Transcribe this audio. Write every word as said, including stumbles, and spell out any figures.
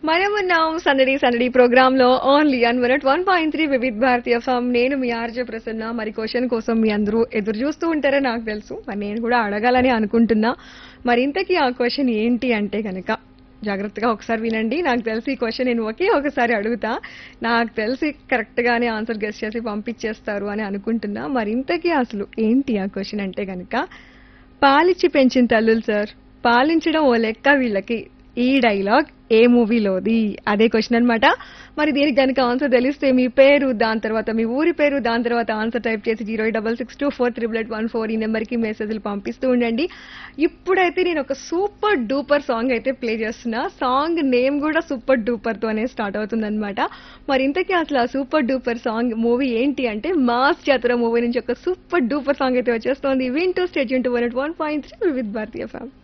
మనమున్నాం సందడి సందడి ప్రోగ్రామ్ లో only an minute one point three Vividh Bharatiya form. నేను మీ ఆర్జే ప్రసన్న. మరి క్వశ్చన్ కోసం మీ అందరూ ఎదురు చూస్తూ ఉంటారో నాకు తెలుసు, మరి నేను కూడా అడగాలని అనుకుంటున్నా. మరి ఇంతకీ ఆ క్వశ్చన్ ఏంటి అంటే కనుక జాగ్రత్తగా ఒకసారి వినండి. నాకు తెలిసి ఈ క్వశ్చన్ నేను ఒకే ఒకసారి అడుగుతా, నాకు తెలిసి కరెక్ట్ గానే ఆన్సర్ గెస్ చేసి పంపించేస్తారు అని అనుకుంటున్నా. మరి ఇంతకీ అసలు ఏంటి ఆ క్వశ్చన్ అంటే కనుక, పాలిచ్చి పెంచిన తల్లులు సార్, పాలించడం ఓ లెక్క వీళ్ళకి, ఈ డైలాగ్ ఏ మూవీలోది? అదే క్వశ్చన్ అన్నమాట. మరి దీనికి కనుక ఆన్సర్ తెలిస్తే మీ పేరు, దాని తర్వాత మీ ఊరి పేరు, దాని తర్వాత ఆన్సర్ టైప్ చేసి zero eight double six two four triple eight one four ఈ నెంబర్కి మెసేజ్లు పంపిస్తూ ఉండండి. ఇప్పుడైతే నేను ఒక సూపర్ డూపర్ సాంగ్ అయితే ప్లే చేస్తున్నా. సాంగ్ నేమ్ కూడా సూపర్ డూపర్ తోనే స్టార్ట్ అవుతుంది అనమాట. మరి ఇంతకీ అసలు ఆ సూపర్ డూపర్ సాంగ్ మూవీ ఏంటి అంటే, మాస్ జాతర మూవీ నుంచి ఒక సూపర్ డూపర్ సాంగ్ అయితే వచ్చేస్తోంది. వింటూ state Yoon to one point three with భారతీయ ఫ్యామ్.